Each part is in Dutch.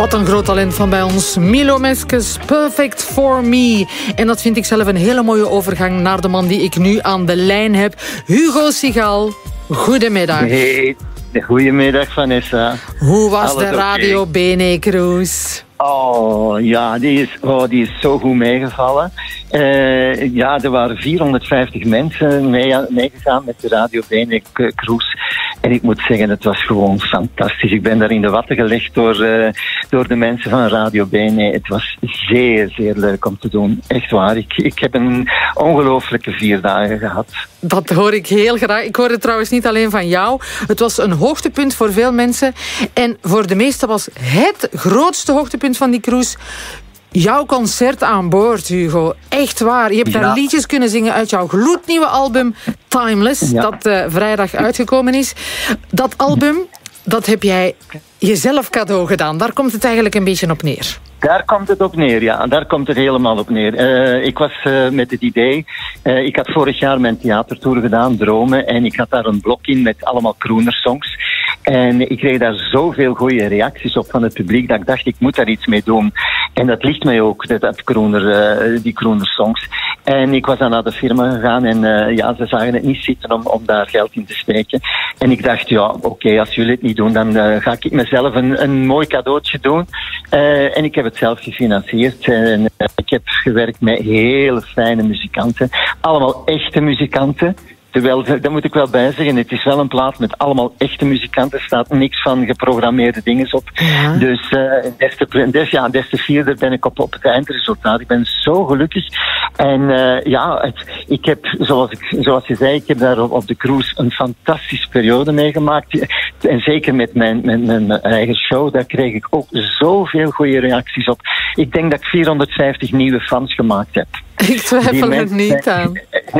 Wat een groot talent van bij ons. Milo Meskes, Perfect for Me. En dat vind ik zelf een hele mooie overgang naar de man die ik nu aan de lijn heb. Hugo Sigel, goedemiddag. Hey, goedemiddag Vanessa. Hoe was de Radio Bene Cruise? Oh ja, die is zo goed meegevallen. Er waren 450 mensen meegegaan met de Radio Bene Cruise. En ik moet zeggen, het was gewoon fantastisch. Ik ben daar in de watten gelegd door de mensen van Radio Bene. Het was zeer, zeer leuk om te doen. Echt waar. Ik heb een ongelooflijke 4 dagen gehad. Dat hoor ik heel graag. Ik hoor het trouwens niet alleen van jou. Het was een hoogtepunt voor veel mensen. En voor de meesten was het grootste hoogtepunt van die cruise jouw concert aan boord, Hugo. Echt waar. Je hebt daar liedjes kunnen zingen uit jouw gloednieuwe album Timeless, dat vrijdag uitgekomen is. Dat album, dat heb jij jezelf cadeau gedaan. Daar komt het eigenlijk een beetje op neer. Daar komt het op neer, ja. Daar komt het helemaal op neer. Ik was met het idee... ik had vorig jaar mijn theatertour gedaan, Dromen. En ik had daar een blok in met allemaal croonersongs. En ik kreeg daar zoveel goede reacties op van het publiek dat ik dacht, ik moet daar iets mee doen. En dat ligt mij ook, die croonersongs. En ik was dan naar de firma gegaan en ze zagen het niet zitten om daar geld in te steken. En ik dacht, oké, als jullie het niet doen, dan ga ik mezelf een mooi cadeautje doen. En ik heb het zelf gefinancierd. En ik heb gewerkt met hele fijne muzikanten. Allemaal echte muzikanten. Terwijl, daar moet ik wel bij zeggen, het is wel een plaat met allemaal echte muzikanten. Er staat niks van geprogrammeerde dingen op. Ja. Dus des te vierder ben ik op het eindresultaat. Ik ben zo gelukkig. En ik heb, zoals je zei, ik heb daar op de cruise een fantastische periode meegemaakt. En zeker met mijn eigen show, daar kreeg ik ook zoveel goede reacties op. Ik denk dat ik 450 nieuwe fans gemaakt heb. Ik twijfel er niet aan.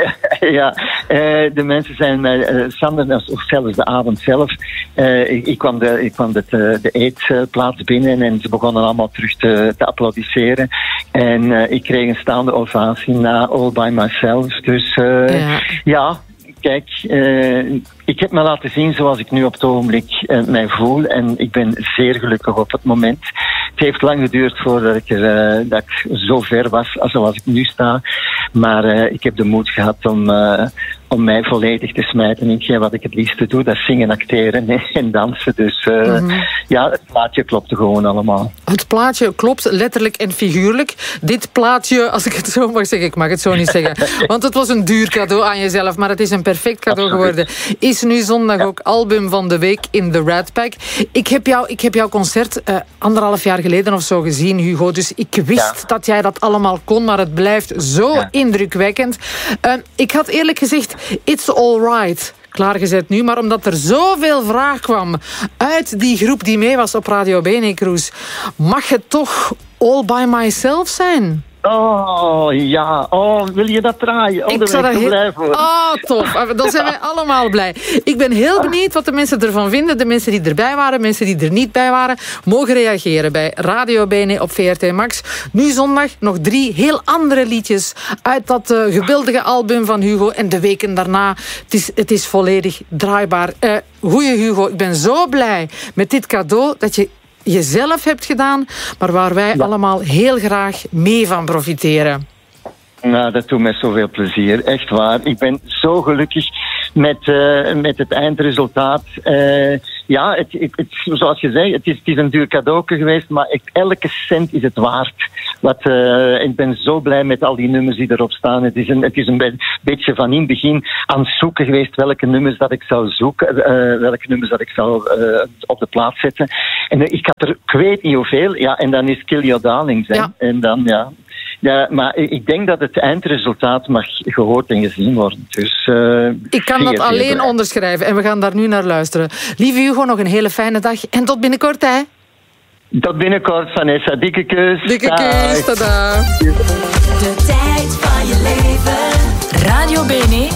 De mensen zijn mij, Sander, of zelfs de avond zelf, ik kwam de eetplaats binnen en ze begonnen allemaal terug te applaudisseren. En ik kreeg een staande ovatie na All By Myself. Dus kijk, ik heb me laten zien zoals ik nu op het ogenblik mij voel. En ik ben zeer gelukkig op het moment. Het heeft lang geduurd voordat ik zo ver was zoals ik nu sta. Maar ik heb de moed gehad om mij volledig te smijten in wat ik het liefste doe. Dat is zingen, acteren en dansen. Dus het plaatje klopte gewoon allemaal. Het plaatje klopt letterlijk en figuurlijk. Dit plaatje, als ik het zo mag zeggen, ik mag het zo niet zeggen. Want het was een duur cadeau aan jezelf, maar het is een perfect cadeau geworden. Is nu zondag ook album van de week in de Rat Pack. Ik heb jouw concert 1,5 jaar geleden of zo gezien, Hugo. Dus ik wist dat jij dat allemaal kon, maar het blijft zo indrukwekkend. Ik had eerlijk gezegd, it's all right klaargezet nu, maar omdat er zoveel vraag kwam uit die groep die mee was op Radio Bene Cruise, mag het toch All By Myself zijn? Oh, ja. Oh, wil je dat draaien? Oh, daar ben ik blij voor. Oh, tof. Dan zijn wij allemaal blij. Ik ben heel benieuwd wat de mensen ervan vinden. De mensen die erbij waren, mensen die er niet bij waren, mogen reageren bij Radio Bene op VRT Max. Nu zondag nog 3 heel andere liedjes uit dat geweldige album van Hugo. En de weken daarna, het is volledig draaibaar. Goeie Hugo, ik ben zo blij met dit cadeau dat je jezelf hebt gedaan, maar waar wij allemaal heel graag mee van profiteren. Nou, dat doet mij zoveel plezier. Echt waar. Ik ben zo gelukkig met het eindresultaat. Zoals je zei, het is een duur cadeauke geweest, maar elke cent is het waard. Ik ben zo blij met al die nummers die erop staan. Het is een beetje van in het begin aan het zoeken geweest welke nummers dat ik zou zoeken, welke nummers dat ik zou op de plaats zetten. En ik had er, ik weet niet hoeveel, en dan is Kill Your Darlings. En dan, Ja, maar ik denk dat het eindresultaat mag gehoord en gezien worden. Dus, ik kan dat alleen onderschrijven en we gaan daar nu naar luisteren. Lieve Hugo, nog een hele fijne dag en tot binnenkort, hè? Tot binnenkort, Vanessa. Dikke kus. Dikke kus, tada. De tijd van je leven. Radio Bene.